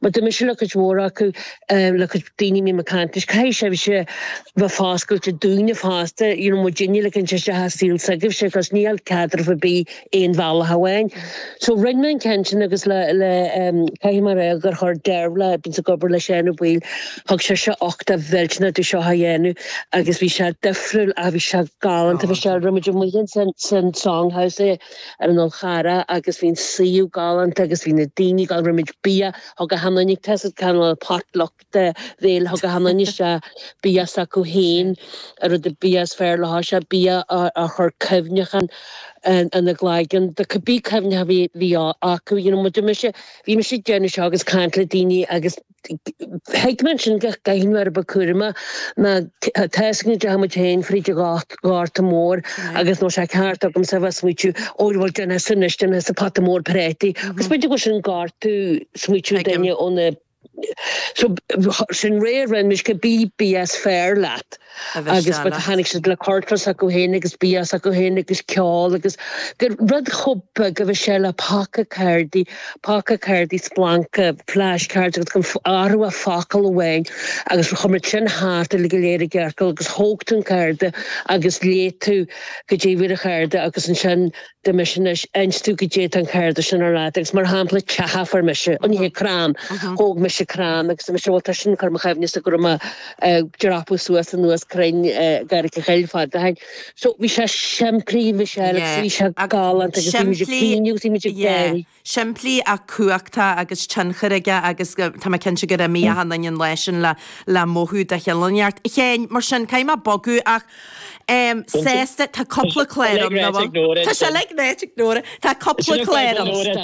maar de mis le mór acu le daoine mí macantis cai sé se bh fáscail te dúine fásta mo Virginia le cin se ha síl sagibh se cos níl cadr fa bí éon bhela hahain. So rinman kensin agus le caiimar gur chur deirla bin sa gobar le séna bhil thug se 8 bhiltna du seo hahéanú agus bhí se difriúil a bhí se galanta bhí se ruidir muin san songhouse ar an Olchara agus bhín siú galanta agus bhín na daoine gal ruid bia thug a hananig te can potluck de bhéil thug a hananí se bia sa go héin ar de bias fair le se bia a chur cefnechan an a gláigen de cobbí cefne ha bhí acu bhí me sé dénne se agus cantla daoine agus heigmen sin gahinhar bacurma na teiscin de hamutéin fríide gáta mór agus nó se ceart agam sa bheith smuitiú óhil denna sunneiste sa pat mór préti agus beidir go sin gáú smuitiú daine ónna so sin réir mis go bí BS fair leat agus bud hanig se le cortras a go héna agus BS a go héna agus ceáil agus gur rud chubba go bh se le paca cardi splanca flashcard agus go áú a facail ahhain agus chumir sin háta le go léir gearcail agus hógtún carda agus léú go déhir a charda agus an sin de mission einstú go dé an carda sin ar agus mar hapla tehafar meise an hé krán hóg me se krán agus me se sin kar chefni a go ma jarapú suas an nuas krein gar geilfa hain so vi se siimplí vi se galant Siimplí a cuaachta agus tinchaige agus tá cin se go a mí hanna an leisin le móthú a cheanart. Chéin mar sin caiim a bogu ach sésta tá coppla cléir Tá se le net ignore Tá coppla cléir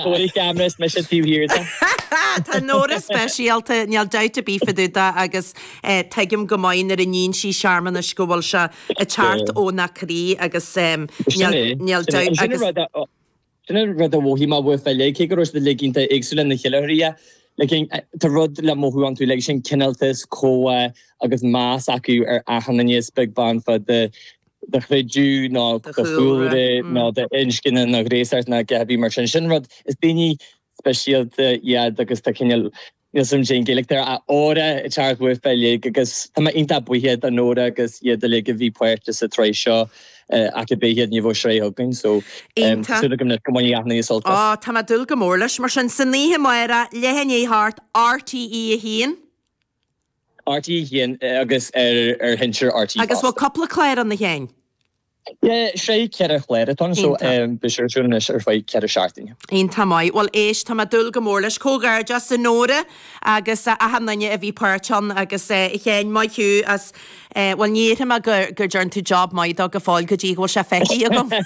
Tá nóra speisialta neal deita bífaúda agus teigim gomáin ar a níon sí seaarman a scóbal se a teart ó na crí agus neal Sinna rud a bhí má bh feile ché gur de leginnta éagsúla na chiileí tá rud le móthú an tú le sin cinaltas cóha agus más acu ar achannaníos big ban fa de chréidú ná de fuúre ná de inscinna na gréart na gabhí mar sin rud is daoine speisialta iad agus tá cinal Nisum sin gaelictar a óra i teart bh feile agus tá inta buhéad an óra agus iad le go bhí puirte sa trééis seo ac béhéad ní bh sré hagann so gom gomaí aithna solta. Tá dul go mór leis mar sin san níthe maira lehannéart RTE a híon? RTE híon agus ar hinseir RTE. Agus bhfuil coppla cléir an na chéin? sé ceir chléir tan so beisiúnis ar fáid ceir seaarting. Ein tamáid, well éis tá dul go mór leis cógar just san nóra agus a hannaine a bhí páirtan agus i chéin mai hiú as well níir a gur dúirn tú job maid a go fáil go dtí bhil se feici a gom.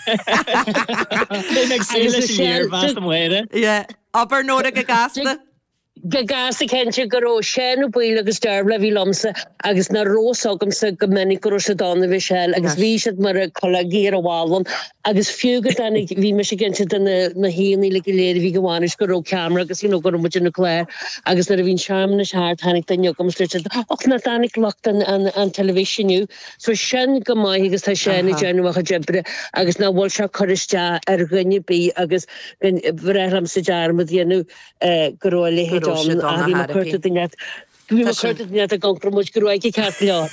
Aber nóra go gasta? Gagasa kense goró sénu buil agus derbla vi lomsa agus na rósagam sa gomennig goró sa donna vi sel agus vísad mar a kollegér a walon agus fiúgad annig vi me se gense na héni le léir vi goánis goró camera agus go mu na léir agus na a vín seamna haar hannig den jogam stri och na danig locht an televisioniu so sin go mai agus tá séna genu a jebre agus na wol se choiste ar gonne bí agus bhram sa jarmad dhénu goró le a gongpromuid goúige ceart leá.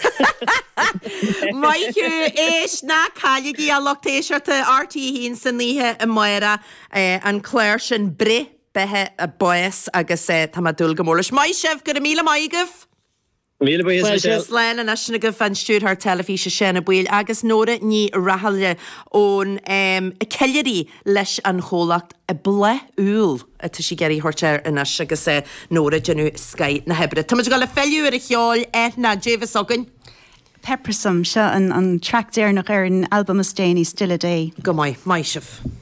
Maiú éis na caiigí a lochtéisiirta RTE hín san níthe a maira an cléir sin bre bethe a buas agus tá dul go mórlas. Mai sibh gur a míle maigah? Slen an asna go fan stúr haar telefíse sinna buil agus nóra ní rahalile ón ceirí leis an cholacht a ble úl a tu si geirí horteir in as agus nóra genú Sky na hebre. Tá go le fellú ar a cheáil na Davis agan? Peppersum se an track déir nach ar an album Déine Still a Day. Go mai sibh.